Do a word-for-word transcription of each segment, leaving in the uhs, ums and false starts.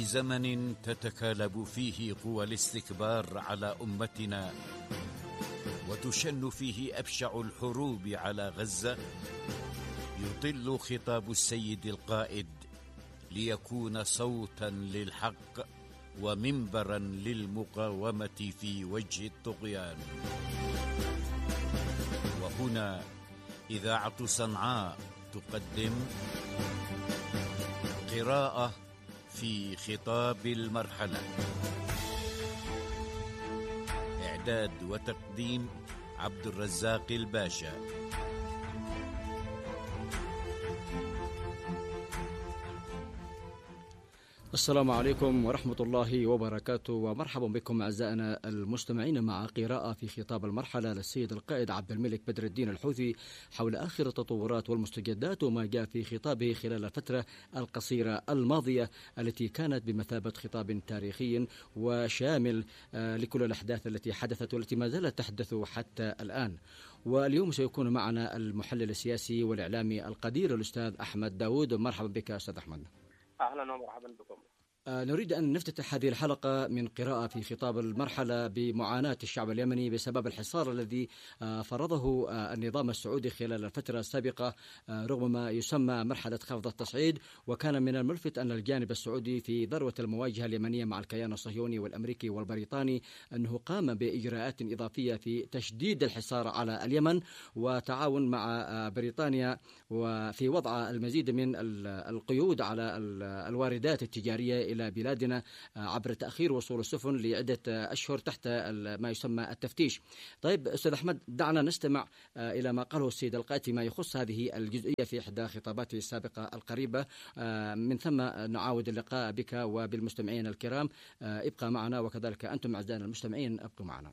زمن تتكالب فيه قوى الاستكبار على أمتنا وتشن فيه أبشع الحروب على غزة، يطل خطاب السيد القائد ليكون صوتا للحق ومنبرا للمقاومة في وجه الطغيان. وهنا إذاعة صنعاء تقدم قراءة في خطاب المرحلة. إعداد وتقديم عبد الرزاق الباشا. السلام عليكم ورحمة الله وبركاته، ومرحبا بكم أعزائنا المستمعين مع قراءة في خطاب المرحلة للسيد القائد عبد الملك بدر الدين الحوثي حول آخر التطورات والمستجدات وما جاء في خطابه خلال الفترة القصيرة الماضية التي كانت بمثابة خطاب تاريخي وشامل لكل الأحداث التي حدثت والتي ما زالت تحدث حتى الآن. واليوم سيكون معنا المحلل السياسي والإعلامي القدير الأستاذ أحمد داود. مرحبا بك أستاذ أحمد. أهلا ومرحبا بكم. نريد أن نفتتح هذه الحلقة من قراءة في خطاب المرحلة بمعاناة الشعب اليمني بسبب الحصار الذي فرضه النظام السعودي خلال الفترة السابقة رغم ما يسمى مرحلة خفض التصعيد. وكان من الملفت أن الجانب السعودي في ذروة المواجهة اليمنية مع الكيان الصهيوني والأمريكي والبريطاني أنه قام بإجراءات إضافية في تشديد الحصار على اليمن وتعاون مع بريطانيا وفي وضع المزيد من القيود على الواردات التجارية إلى بلادنا عبر تأخير وصول السفن لعدة أشهر تحت ما يسمى التفتيش. طيب أستاذ أحمد، دعنا نستمع إلى ما قاله السيد القائد فيما يخص هذه الجزئية في إحدى خطاباته السابقة القريبة، من ثم نعاود اللقاء بك وبالمستمعين الكرام. ابقى معنا وكذلك أنتم أعزائنا المستمعين ابقوا معنا.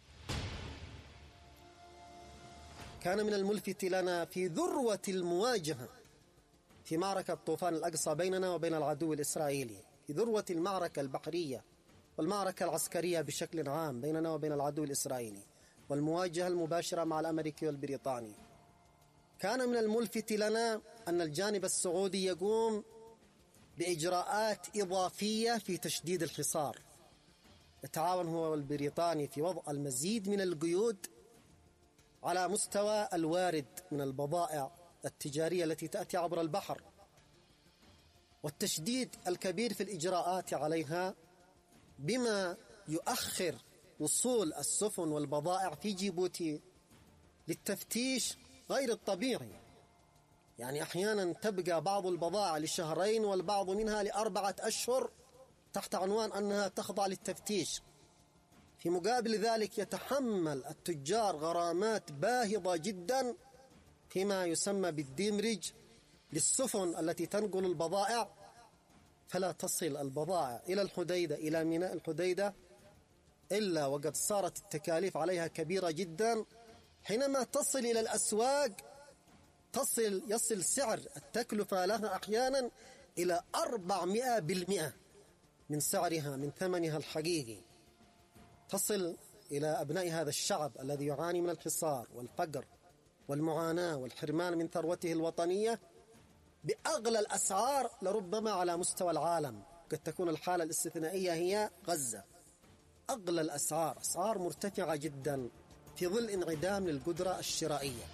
كان من الملفت لنا في ذروة المواجهة في معركة طوفان الأقصى بيننا وبين العدو الإسرائيلي، في ذروة المعركة البحرية والمعركة العسكرية بشكل عام بيننا وبين العدو الإسرائيلي والمواجهة المباشرة مع الأمريكي والبريطاني، كان من الملفت لنا أن الجانب السعودي يقوم بإجراءات إضافية في تشديد الحصار. يتعاون هو والبريطاني في وضع المزيد من القيود على مستوى الوارد من البضائع التجارية التي تأتي عبر البحر، والتشديد الكبير في الإجراءات عليها بما يؤخر وصول السفن والبضائع في جيبوتي للتفتيش غير الطبيعي. يعني أحيانا تبقى بعض البضائع لشهرين والبعض منها لأربعة أشهر تحت عنوان أنها تخضع للتفتيش. في مقابل ذلك يتحمل التجار غرامات باهظة جدا فيما يسمى بالديمرج للسفن التي تنقل البضائع، فلا تصل البضائع إلى الحديدة إلى ميناء الحديدة إلا وقد صارت التكاليف عليها كبيرة جدا. حينما تصل إلى الأسواق تصل يصل سعر التكلفة لها أحيانا إلى أربعمائة بالمئة من سعرها من ثمنها الحقيقي. تصل إلى أبناء هذا الشعب الذي يعاني من الحصار والفقر والمعاناة والحرمان من ثروته الوطنية بأغلى الأسعار لربما على مستوى العالم. قد تكون الحالة الاستثنائية هي غزة، أغلى الأسعار، أسعار مرتفعة جدا في ظل انعدام للقدرة الشرائية.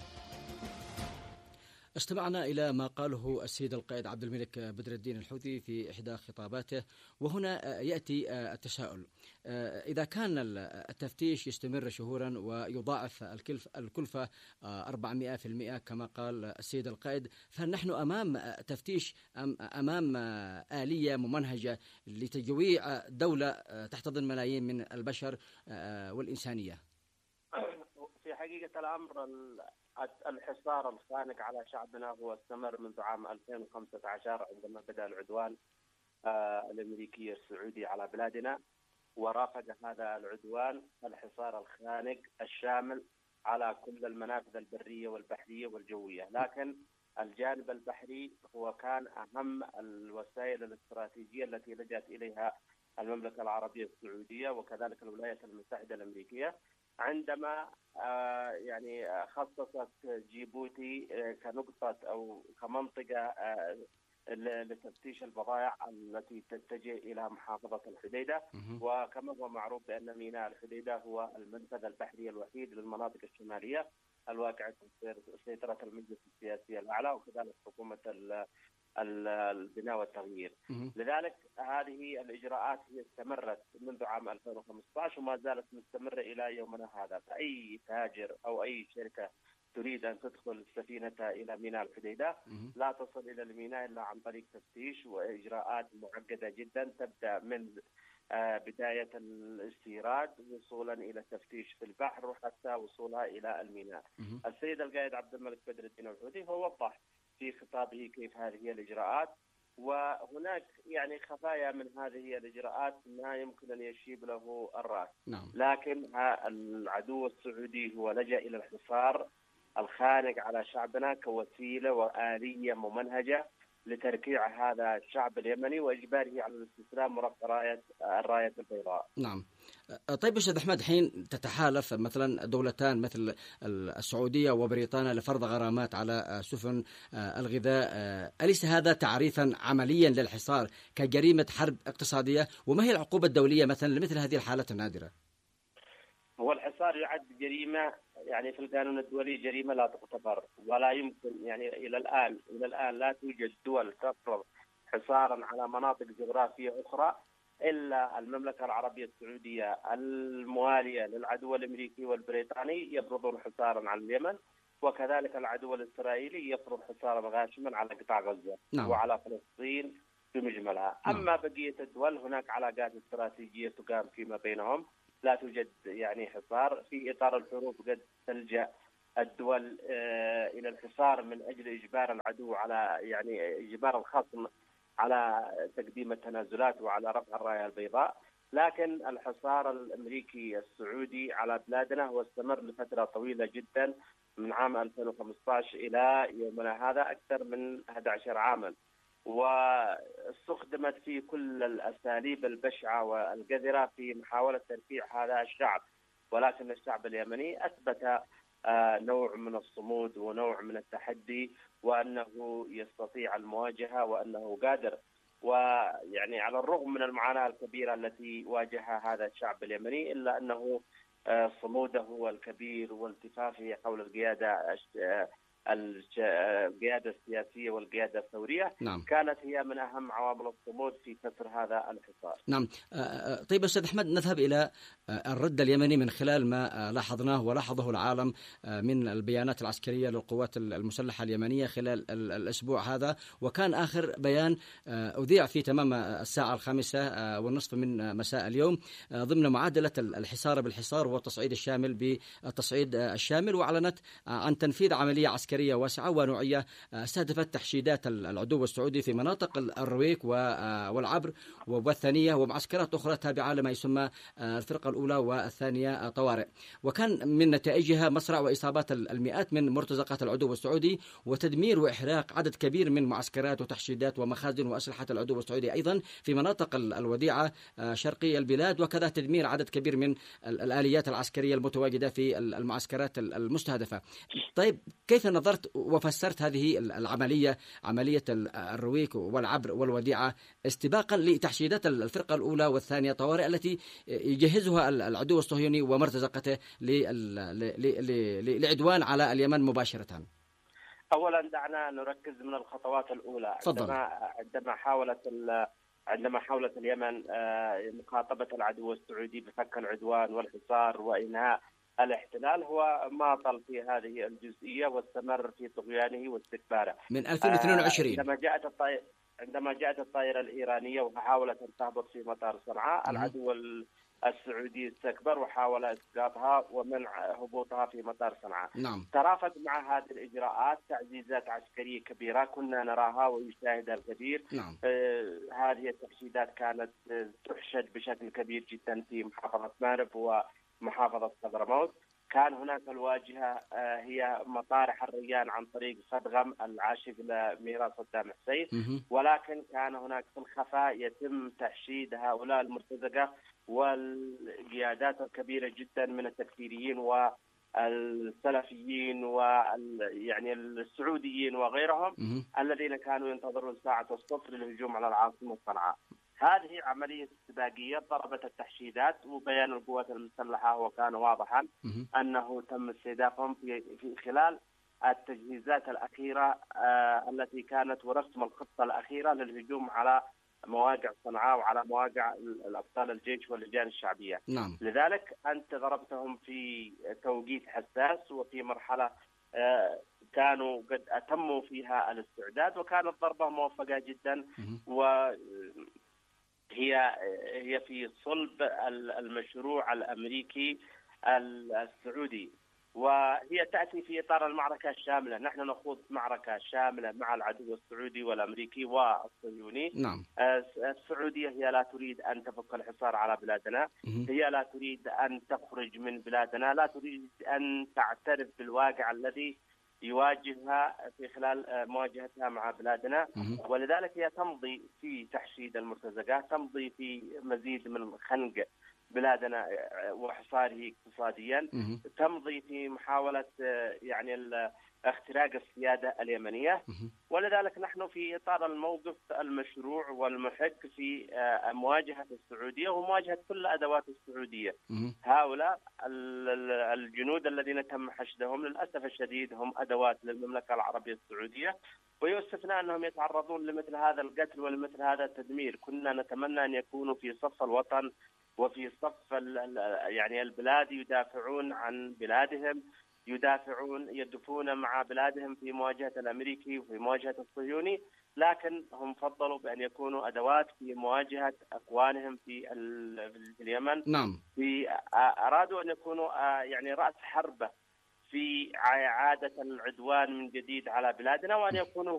استمعنا إلى ما قاله السيد القائد عبد الملك بدر الدين الحوثي في إحدى خطاباته، وهنا يأتي التساؤل: إذا كان التفتيش يستمر شهورا ويضاعف الكلفة أربعمائة بالمئة كما قال السيد القائد، فهل نحن أمام تفتيش أم أمام آلية ممنهجة لتجويع دولة تحتضن ملايين من البشر والإنسانية؟ في حقيقة الأمر الحصار الخانق على شعبنا هو استمر منذ عام ألفين وخمسة عشر عندما بدأ العدوان الأمريكي السعودي على بلادنا، ورافق هذا العدوان الحصار الخانق الشامل على كل المنافذ البرية والبحرية والجوية. لكن الجانب البحري هو كان أهم الوسائل الاستراتيجية التي لجأت إليها المملكة العربية السعودية وكذلك الولايات المتحدة الأمريكية عندما يعني خصصت جيبوتي كنقطة أو كمنطقة لتفتيش البضائع التي تتجه إلى محافظة الحديدة. وكما هو معروف بأن ميناء الحديدة هو المنفذ البحري الوحيد للمناطق الشمالية الواقعة في سيطرة المجلس السياسي الأعلى وكذلك حكومة البناء والتغيير. لذلك هذه الإجراءات هي استمرت منذ عام ألفين وخمسة عشر وما زالت مستمرة إلى يومنا هذا. فأي تاجر أو أي شركة تريد أن تدخل سفينتها إلى ميناء الحديدة لا تصل إلى الميناء إلا عن طريق تفتيش وإجراءات معقدة جدا، تبدأ من بداية الاستيراد وصولا إلى التفتيش في البحر وحتى وصولها إلى الميناء. السيد القائد عبد الملك بدر الدين الحوثي هو وضح في خطابه كيف هذه الإجراءات، وهناك يعني خفايا من هذه الإجراءات ما يمكن أن يشيب له الرأس. نعم. لكن العدو السعودي هو لجأ إلى الحصار الخانق على شعبنا كوسيلة وآلية ممنهجة لتركيع هذا الشعب اليمني وإجباره على الاستسلام ورفع راية الراية البيضاء. نعم. طيب أستاذ أحمد، حين تتحالف مثلا دولتان مثل السعودية وبريطانيا لفرض غرامات على سفن الغذاء، أليس هذا تعريفا عمليا للحصار كجريمة حرب اقتصادية؟ وما هي العقوبة الدولية مثلا لمثل هذه الحالات النادرة؟ هو الحصار يعد جريمة يعني في القانون الدولي جريمة لا تغتفر، ولا يمكن يعني إلى الآن إلى الآن لا توجد دول تفرض حصارا على مناطق جغرافية أخرى إلا المملكة العربية السعودية الموالية للعدو الأمريكي والبريطاني يفرضون حصارا على اليمن، وكذلك العدو الإسرائيلي يفرض حصارا غاشما على قطاع غزة. نعم. وعلى فلسطين بمجملها. نعم. أما بقية الدول هناك علاقات استراتيجية تقام فيما بينهم، لا توجد يعني حصار. في إطار الحروب قد تلجأ الدول إلى الحصار من أجل إجبار العدو على يعني إجبار الخصم على تقديم التنازلات وعلى رفع الراية البيضاء. لكن الحصار الأمريكي السعودي على بلادنا هو استمر لفترة طويلة جدا من عام ألفين وخمسة عشر إلى يومنا هذا أكثر من أحد عشر عاما، واستخدمت في كل الأساليب البشعة والقذرة في محاولة ترفيع هذا الشعب. ولكن الشعب اليمني أثبت نوع من الصمود ونوع من التحدي وأنه يستطيع المواجهة وأنه قادر. ويعني على الرغم من المعاناة الكبيرة التي واجهها هذا الشعب اليمني إلا أنه صموده الكبير والتفافه حول القيادة القيادة السياسية والقيادة الثورية. نعم. كانت هي من أهم عوامل الصمود في كسر هذا الحصار. نعم. طيب أستاذ أحمد، نذهب إلى الرد اليمني من خلال ما لاحظناه ولاحظه العالم من البيانات العسكرية للقوات المسلحة اليمنية خلال الأسبوع هذا، وكان آخر بيان أذيع في تمام الساعة الخامسة والنصف من مساء اليوم ضمن معادلة الحصار بالحصار والتصعيد الشامل بالتصعيد الشامل، وأعلنت عن تنفيذ عملية عسكرية واسعة ونوعية استهدفت تحشيدات العدو السعودي في مناطق الرويك والعبر والثانية ومعسكرات أخرى تابعة لما يسمى الفرقة الأولى والثانية طوارئ، وكان من نتائجها مصرع وإصابات المئات من مرتزقات العدو السعودي وتدمير وإحراق عدد كبير من معسكرات وتحشيدات ومخازن وأسلحة العدو السعودي أيضا في مناطق الوديعة شرقي البلاد، وكذا تدمير عدد كبير من الآليات العسكرية المتواجدة في المعسكرات المستهدفة. طيب كيف نظرت وفسرت هذه العملية، عملية الرويك والعبر والوديعة استباقا لتحشيدات الفرقة الأولى والثانية طوارئ التي يجهزها العدو الصهيوني ومرتزقته لعدوان على اليمن مباشرة؟ أولا دعنا نركز من الخطوات الأولى. عندما عندما حاولت عندما حاولت اليمن مخاطبة العدو السعودي بفك العدوان والحصار وإنهاء الاحتلال، هو ماطل في هذه الجزئية واستمر في طغيانه واستكباره من ألفين واثنين وعشرين. عندما جاءت الطائرة عندما جاءت الطائرة الإيرانية وحاولت أن تهبط في مطار صنعاء، العدو السعودي استكبر وحاول إسقاطها ومنع هبوطها في مطار صنعاء. نعم. ترافق مع هذه الإجراءات تعزيزات عسكرية كبيرة كنا نراها ويشاهدها الكثير. نعم. آه هذه التحشيدات كانت تحشد بشكل كبير جدا في محافظة مأرب ومحافظة حضرموت. كان هناك الواجهة هي مطارح الريان عن طريق خدغم العاشق لميراث صدام حسين، ولكن كان هناك في الخفاء يتم تحشيد هؤلاء المرتزقة والقيادات الكبيرة جدا من التكفيريين السلفيين ويعني السعوديين وغيرهم الذين كانوا ينتظرون ساعة الصفر للهجوم على العاصمة صنعاء. هذه عملية استباقية ضربت التحشيدات، وبيان القوات المسلحة وكان واضحا أنه تم استهدافهم في خلال التجهيزات الأخيرة آه التي كانت ورسم الخطة الأخيرة للهجوم على مواقع صنعاء وعلى مواقع الأبطال الجيش واللجان الشعبية. نعم. لذلك أنت ضربتهم في توقيت حساس وفي مرحلة آه كانوا قد أتموا فيها الاستعداد، وكانت ضربة موفقة جدا، وهي هي في صلب المشروع الأمريكي السعودي، وهي تأتي في إطار المعركة الشاملة. نحن نخوض معركة شاملة مع العدو السعودي والأمريكي والصهيوني. نعم. السعودية هي لا تريد أن تفك الحصار على بلادنا، هي لا تريد أن تخرج من بلادنا، لا تريد أن تعترف بالواقع الذي يواجهها في خلال مواجهتها مع بلادنا، ولذلك هي تمضي في تحشيد المرتزقات، تمضي في مزيد من خنق بلادنا وحصاره اقتصاديا، تمضي في محاولة يعني اختراق السيادة اليمنية. ولذلك نحن في إطار الموقف المشروع والمحق في مواجهة السعودية ومواجهة كل أدوات السعودية. هؤلاء الجنود الذين تم حشدهم للأسف الشديد هم أدوات للمملكة العربية السعودية، ويؤسفنا أنهم يتعرضون لمثل هذا القتل ولمثل هذا التدمير. كنا نتمنى أن يكونوا في صف الوطن وفي صف يعني البلاد، يدافعون عن بلادهم، يدافعون يدفون مع بلادهم في مواجهة الأمريكي وفي مواجهة الصهيوني، لكن هم فضلوا بأن يكونوا أدوات في مواجهة أخوانهم في اليمن. نعم. في أرادوا أن يكونوا يعني رأس حربة في إعادة العدوان من جديد على بلادنا، وأن يكونوا